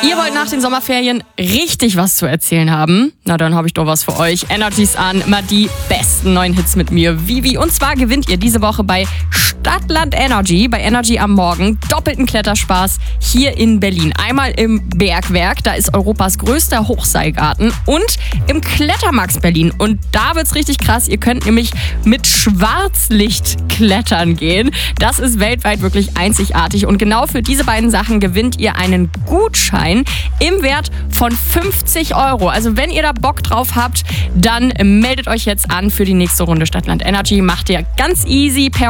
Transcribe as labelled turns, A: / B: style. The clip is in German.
A: Ihr wollt nach den Sommerferien richtig was zu erzählen haben? Na, dann habe ich doch was für euch. Energy's an, mal die besten neuen Hits mit mir, Vivi. Und zwar gewinnt ihr diese Woche bei Stadtland Energy, bei Energy am Morgen, doppelten Kletterspaß hier in Berlin. Einmal im Bergwerk, da ist Europas größter Hochseilgarten, und im Klettermax Berlin. Und da wird's richtig krass. Ihr könnt nämlich mit Schwarzlicht klettern gehen. Das ist weltweit wirklich einzigartig. Und genau für diese beiden Sachen gewinnt ihr einen Gutschein im Wert von 50 Euro. Also wenn ihr da Bock drauf habt, dann meldet euch jetzt an für die nächste Runde Stadtland Energy. Macht ihr ganz easy per